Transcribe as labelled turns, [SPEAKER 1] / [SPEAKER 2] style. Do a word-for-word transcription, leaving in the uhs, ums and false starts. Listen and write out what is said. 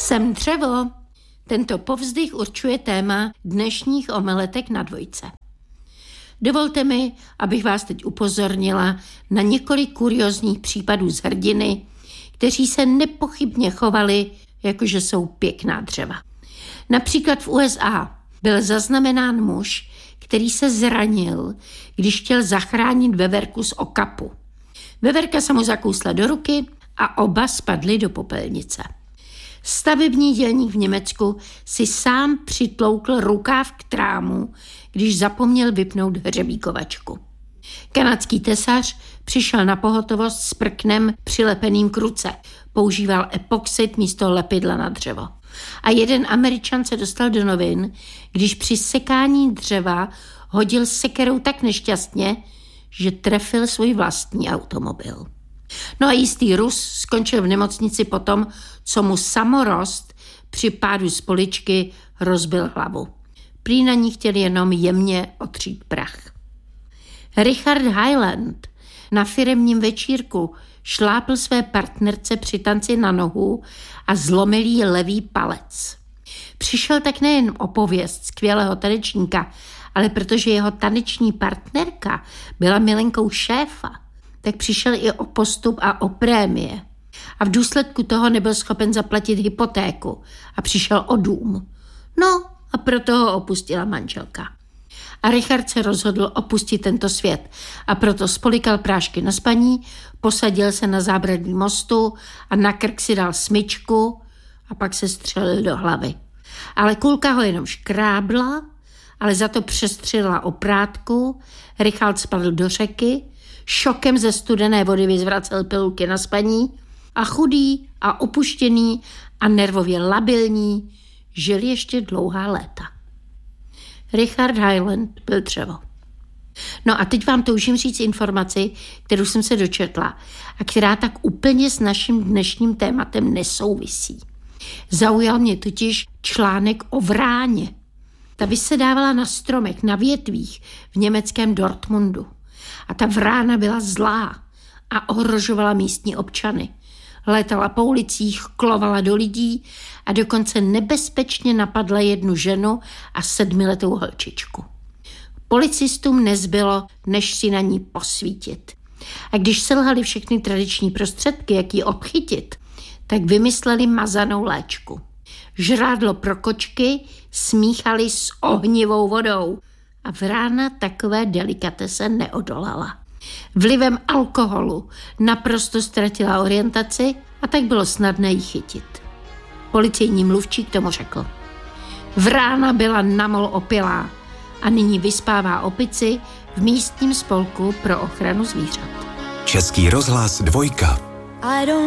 [SPEAKER 1] Jsem dřevo. Tento povzdych určuje téma dnešních omeletek na dvojce. Dovolte mi, abych vás teď upozornila na několik kuriózních případů z hrdiny, kteří se nepochybně chovali, jakože jsou pěkná dřeva. Například v U S A byl zaznamenán muž, který se zranil, když chtěl zachránit veverku z okapu. Veverka se mu zakousla do ruky a oba spadli do popelnice. Stavební dělník v Německu si sám přitloukl rukáv k trámu, když zapomněl vypnout hřebíkovačku. Kanadský tesař přišel na pohotovost s prknem přilepeným k ruce. Používal epoxid místo lepidla na dřevo. A jeden Američan se dostal do novin, když při sekání dřeva hodil sekerou tak nešťastně, že trefil svůj vlastní automobil. No a jistý Rus skončil v nemocnici potom, co mu samorost při pádu z poličky rozbil hlavu. Prý na ní chtěl jenom jemně otřít prach. Richard Hyland na firemním večírku šlápl své partnerce při tanci na nohu a zlomil jí levý palec. Přišel tak nejen o pověst skvělého tanečníka, ale protože jeho taneční partnerka byla milenkou šéfa, tak přišel i o postup a o prémie. A v důsledku toho nebyl schopen zaplatit hypotéku a přišel o dům. No a proto ho opustila manželka. A Richard se rozhodl opustit tento svět a proto spolikal prášky na spaní, posadil se na zábradlí mostu a na krk si dal smyčku a pak se střelil do hlavy. Ale kulka ho jenom škrábla, ale za to přestřelila oprátku, Richard spadl do řeky, šokem ze studené vody vyzvracel pilulky na spaní a chudý a opuštěný a nervově labilní žil ještě dlouhá léta. Richard Hyland byl dřevo. No a teď vám toužím říct informaci, kterou jsem se dočetla a která tak úplně s naším dnešním tématem nesouvisí. Zaujal mě totiž článek o vráně. Ta vysedávala na stromech, na větvích v německém Dortmundu. A ta vrána byla zlá a ohrožovala místní občany. Létala po ulicích, klovala do lidí a dokonce nebezpečně napadla jednu ženu a sedmiletou holčičku. Policistům nezbylo, než si na ní posvítit. A když selhali všechny tradiční prostředky, jak ji obchytit, tak vymysleli mazanou léčku. Žrádlo pro kočky smíchali s ohnivou vodou a vrána takové delikatese neodolala. Vlivem alkoholu naprosto ztratila orientaci a tak bylo snadné ji chytit. Policejní mluvčí k tomu řekl: Vrána byla namol opilá a nyní vyspává opici v místním spolku pro ochranu zvířat.
[SPEAKER 2] Český rozhlas dvojka.